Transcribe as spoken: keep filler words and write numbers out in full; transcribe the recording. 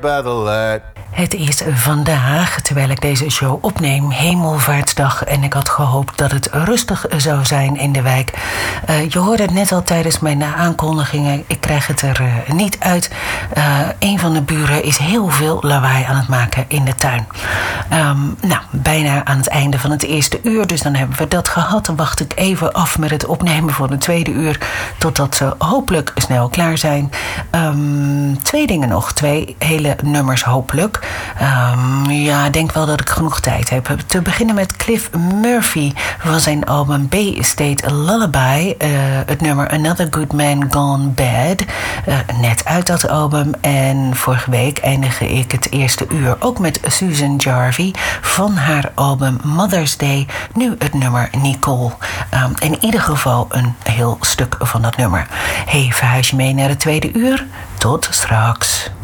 by the light. Het is vandaag, terwijl ik deze show opneem, Hemelvaartsdag. En ik had gehoopt dat het rustig zou zijn in de wijk. Uh, je hoorde het net al tijdens mijn aankondigingen. Ik krijg het er uh, niet uit. Uh, een van de buren is heel veel lawaai aan het maken in de tuin. Um, nou, bijna aan het einde van het eerste uur. Dus dan hebben we dat gehad. Dan wacht ik even af met het opnemen van het tweede uur. Totdat ze hopelijk snel klaar zijn. Um, twee dingen nog. Twee hele nummers hopelijk. Um, ja, ik denk wel dat ik genoeg tijd heb. Te beginnen met Cliff Murphy van zijn album Bay State Lullaby. Uh, het nummer Another Good Man Gone Bad. Uh, net uit dat album. En vorige week eindigde ik het eerste uur ook met Susan Jarvie van haar album Mother's Day. Nu het nummer Nicole. Um, in ieder geval een heel stuk van dat nummer. Hey, verhuis je mee naar het tweede uur? Tot straks.